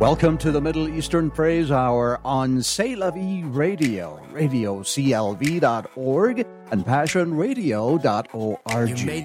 Welcome to the Middle Eastern Praise Hour on C'est La Vie Radio, radioclv.org and passionradio.org.